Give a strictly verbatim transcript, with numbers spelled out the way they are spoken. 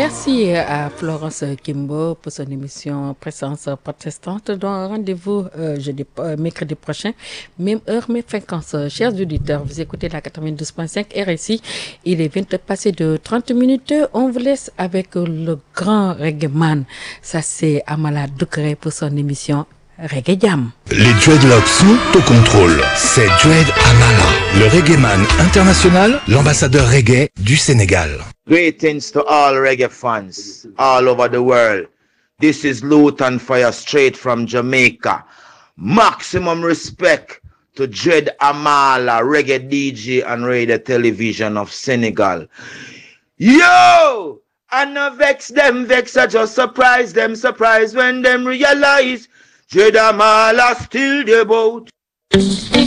Merci à Florence Kimbo pour son émission Présence protestante. Donc, rendez-vous euh, jeudi, euh, mercredi prochain, même heure, même fréquence. Chers auditeurs, vous écoutez la quatre-vingt-douze point cinq R S I. Il est vingt passé de trente minutes. On vous laisse avec le grand reggae man. Ça, c'est Amala Doucouré pour son émission Reggae Jam. Les dreadlocks sont au contrôle. C'est Dread Amala, le reggae man international, l'ambassadeur reggae du Sénégal. Greetings to all reggae fans all over the world. This is Luton Fire straight from Jamaica. Maximum respect to Dread Amala, reggae D J and radio television of Senegal. Yo! I no vex them, vex I just surprise them, surprise when them realize Dread Amala still the boat.